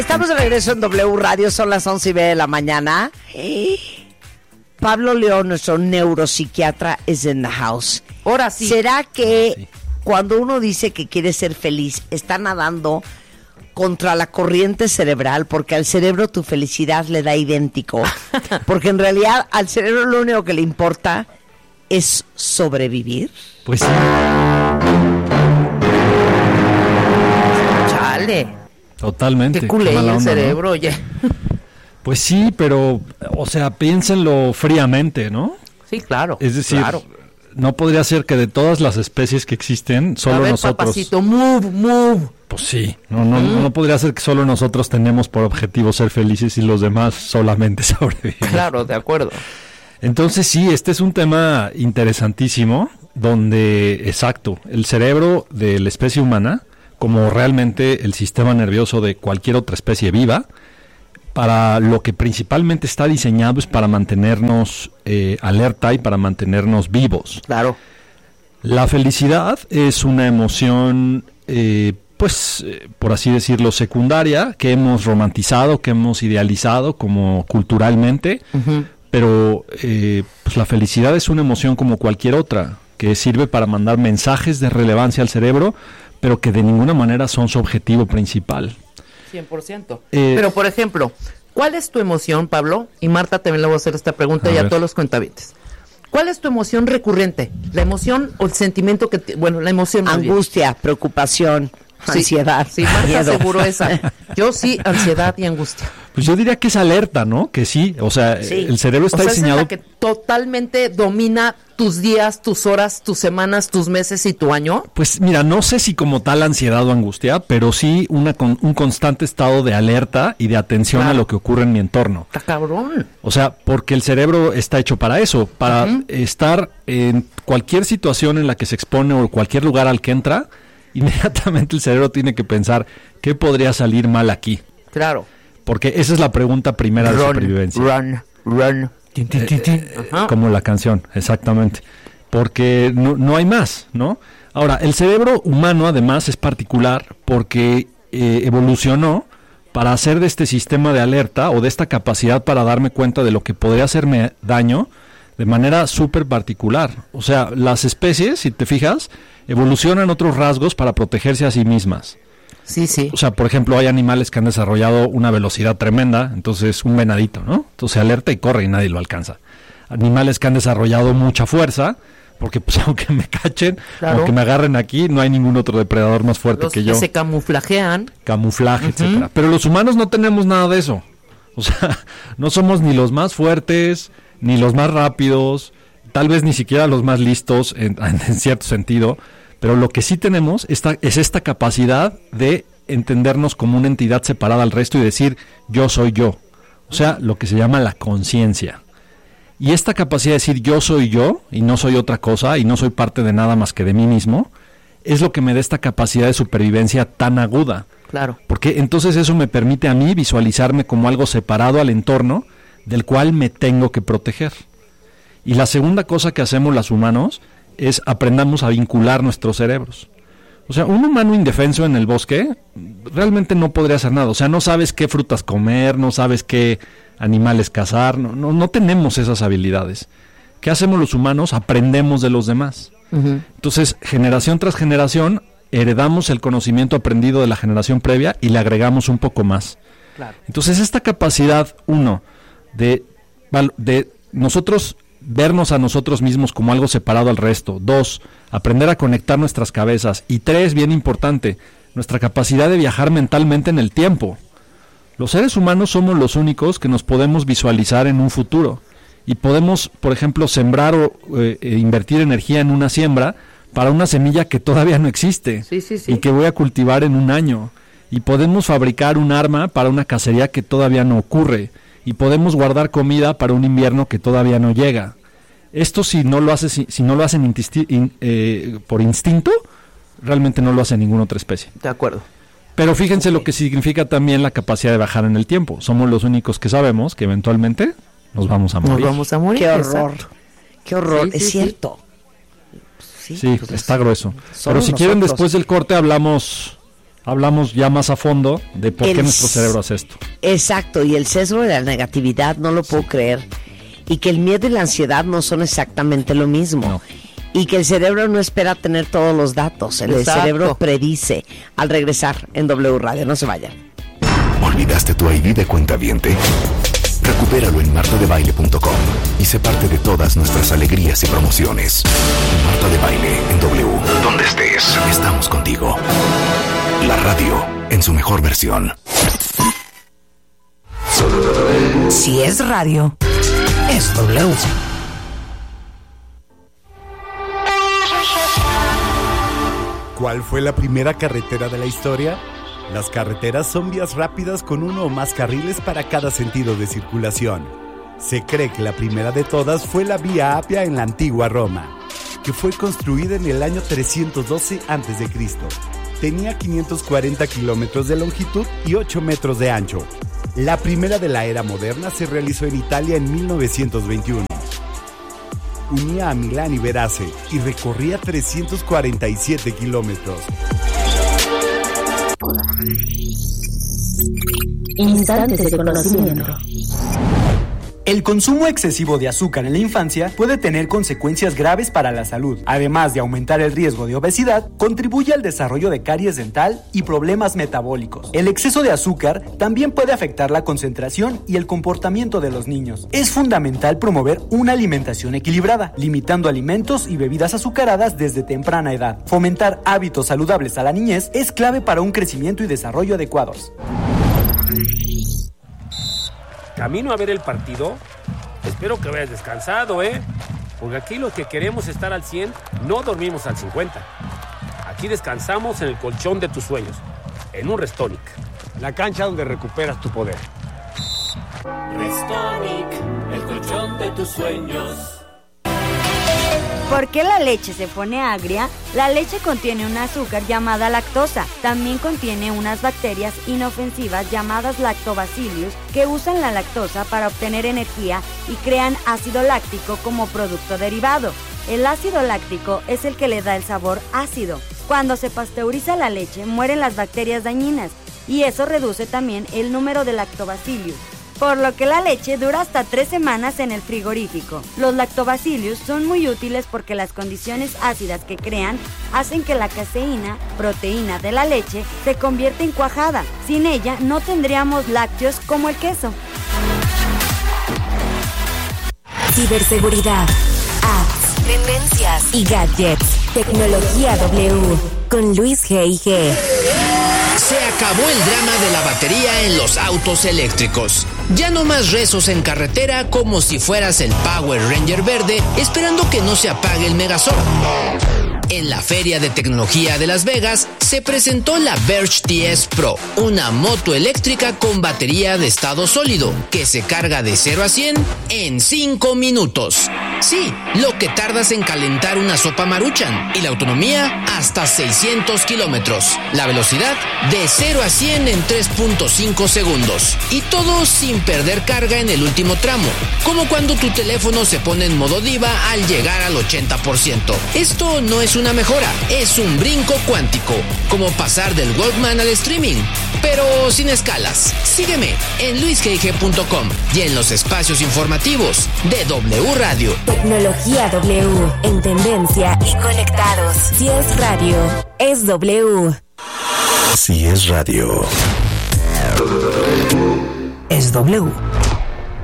Estamos de regreso en W Radio, son las 11:30 de la mañana. Pablo León, nuestro neuropsiquiatra, is in the house. Ahora sí. ¿Será que cuando uno dice que quiere ser feliz, está nadando contra la corriente cerebral? Porque al cerebro tu felicidad le da idéntico. Porque en realidad al cerebro lo único que le importa es sobrevivir. Pues sí. Chale. Totalmente. Qué culé el cerebro, ¿no? oye. Pues sí, pero, o sea, piénsenlo fríamente, ¿no? Sí, claro. Es decir, claro. No podría ser que de todas las especies que existen, solo a ver, nosotros... papacito, move. Pues sí, no podría ser que solo nosotros tenemos por objetivo ser felices y los demás solamente sobrevivir. Claro, de acuerdo. Entonces sí, este es un tema interesantísimo, donde, exacto, el cerebro de la especie humana, como realmente el sistema nervioso de cualquier otra especie viva, para lo que principalmente está diseñado es para mantenernos alerta y para mantenernos vivos. Claro. La felicidad es una emoción, por así decirlo, secundaria, que hemos romantizado, que hemos idealizado como culturalmente, pero pues la felicidad es una emoción como cualquier otra, que sirve para mandar mensajes de relevancia al cerebro, pero que de ninguna manera son su objetivo principal. 100%. Pero, por ejemplo, ¿cuál es tu emoción, Pablo? Y Marta también le voy a hacer esta pregunta y a todos los cuentavientes. ¿Cuál es tu emoción recurrente? ¿La emoción o el sentimiento que... la emoción... Angustia, preocupación, ansiedad. Sí, Marta seguro esa. Yo sí, ansiedad y angustia. Pues yo diría que es alerta, ¿no? Que sí, o sea, sí. El cerebro está diseñado... ¿Es la que totalmente domina tus días, tus horas, tus semanas, tus meses y tu año? Pues mira, no sé si como tal ansiedad o angustia, pero sí un constante estado de alerta y de atención a lo que ocurre en mi entorno. ¡Está cabrón! O sea, porque el cerebro está hecho para eso, para estar en cualquier situación en la que se expone o cualquier lugar al que entra, inmediatamente el cerebro tiene que pensar, ¿qué podría salir mal aquí? Claro. Porque esa es la pregunta primera de supervivencia. Run. Como la canción, exactamente. Porque no hay más, ¿no? Ahora, el cerebro humano además es particular porque evolucionó para hacer de este sistema de alerta o de esta capacidad para darme cuenta de lo que podría hacerme daño de manera súper particular. O sea, las especies, si te fijas, evolucionan otros rasgos para protegerse a sí mismas. Sí, sí. O sea, por ejemplo, hay animales que han desarrollado una velocidad tremenda, entonces un venadito, ¿no? Entonces se alerta y corre y nadie lo alcanza. Animales que han desarrollado mucha fuerza, porque pues aunque me cachen, aunque me agarren aquí, no hay ningún otro depredador más fuerte que yo. Los que se camuflajean. Camuflaje, etcétera. Pero los humanos no tenemos nada de eso. O sea, no somos ni los más fuertes, ni los más rápidos, tal vez ni siquiera los más listos en cierto sentido. Pero lo que sí tenemos es esta capacidad de entendernos como una entidad separada al resto y decir, yo soy yo. O sea, lo que se llama la conciencia. Y esta capacidad de decir, yo soy yo, y no soy otra cosa, y no soy parte de nada más que de mí mismo, es lo que me da esta capacidad de supervivencia tan aguda. Claro. Porque entonces eso me permite a mí visualizarme como algo separado al entorno, del cual me tengo que proteger. Y la segunda cosa que hacemos los humanos es aprendamos a vincular nuestros cerebros. O sea, un humano indefenso en el bosque realmente no podría hacer nada. O sea, no sabes qué frutas comer, no sabes qué animales cazar, no tenemos esas habilidades. ¿Qué hacemos los humanos? Aprendemos de los demás. Entonces, generación tras generación, heredamos el conocimiento aprendido de la generación previa y le agregamos un poco más. Claro. Entonces, esta capacidad, de nosotros vernos a nosotros mismos como algo separado al resto. 2, aprender a conectar nuestras cabezas. Y 3, bien importante, nuestra capacidad de viajar mentalmente en el tiempo. Los seres humanos somos los únicos que nos podemos visualizar en un futuro. Y podemos, por ejemplo, sembrar o invertir energía en una siembra para una semilla que todavía no existe. Sí. Y que voy a cultivar en un año. Y podemos fabricar un arma para una cacería que todavía no ocurre. Y podemos guardar comida para un invierno que todavía no llega. Esto si no lo hacen por instinto, realmente no lo hace ninguna otra especie. De acuerdo. Pero fíjense lo que significa también la capacidad de bajar en el tiempo. Somos los únicos que sabemos que eventualmente nos vamos a morir. Nos vamos a morir. Qué horror. Exacto. Qué horror. Sí, es sí, cierto. Sí, pues está grueso. somos Pero si quieren nosotros. después del corte hablamos hablamos ya más a fondo de por qué nuestro cerebro hace esto. Exacto, y el sesgo de la negatividad, no lo puedo creer. Y que el miedo y la ansiedad no son exactamente lo mismo. No. Y que el cerebro no espera tener todos los datos. El cerebro predice. Al regresar en W Radio, no se vayan. ¿Olvidaste tu ID de cuentaviente? Recupéralo en martadebaile.com y sé parte de todas nuestras alegrías y promociones. Marta de Baile en W. Donde estés, estamos contigo. La radio en su mejor versión. Si es radio, es W. ¿Cuál fue la primera carretera de la historia? Las carreteras son vías rápidas con uno o más carriles para cada sentido de circulación. Se cree que la primera de todas fue la Vía Apia en la antigua Roma, que fue construida en el año 312 a.C. Tenía 540 kilómetros de longitud y 8 metros de ancho. La primera de la era moderna se realizó en Italia en 1921. Unía a Milán y Verace y recorría 347 kilómetros. Instantes de conocimiento. El consumo excesivo de azúcar en la infancia puede tener consecuencias graves para la salud. Además de aumentar el riesgo de obesidad, contribuye al desarrollo de caries dental y problemas metabólicos. El exceso de azúcar también puede afectar la concentración y el comportamiento de los niños. Es fundamental promover una alimentación equilibrada, limitando alimentos y bebidas azucaradas desde temprana edad. Fomentar hábitos saludables a la niñez es clave para un crecimiento y desarrollo adecuados. ¿Camino a ver el partido? Espero que vayas descansado, porque aquí los que queremos estar al 100 no dormimos al 50. Aquí descansamos en el colchón de tus sueños, en un Restonic, la cancha donde recuperas tu poder. Restonic, el colchón de tus sueños. ¿Por qué la leche se pone agria? La leche contiene un azúcar llamada lactosa. También contiene unas bacterias inofensivas llamadas lactobacillus que usan la lactosa para obtener energía y crean ácido láctico como producto derivado. El ácido láctico es el que le da el sabor ácido. Cuando se pasteuriza la leche, mueren las bacterias dañinas y eso reduce también el número de lactobacillus, por lo que la leche dura hasta 3 semanas en el frigorífico. Los lactobacillus son muy útiles porque las condiciones ácidas que crean hacen que la caseína, proteína de la leche, se convierta en cuajada. Sin ella no tendríamos lácteos como el queso. Ciberseguridad, apps, tendencias y gadgets. Tecnología W con Luis G.I.G. Se acabó el drama de la batería en los autos eléctricos. Ya no más rezos en carretera como si fueras el Power Ranger verde esperando que no se apague el Megazord. En la Feria de Tecnología de Las Vegas se presentó la Verge TS Pro, una moto eléctrica con batería de estado sólido que se carga de 0 a 100 en 5 minutos. Sí, lo que tardas en calentar una sopa Maruchan, y la autonomía hasta 600 kilómetros. La velocidad de 0 a 100 en 3.5 segundos. Y todo sin perder carga en el último tramo, como cuando tu teléfono se pone en modo diva al llegar al 80%. Esto no es una mejora, es un brinco cuántico, como pasar del Walkman al streaming, pero sin escalas. Sígueme en luisgig.com y en los espacios informativos de W Radio. Tecnología W, en tendencia y conectados. Si es radio, es W. Si es radio, es W.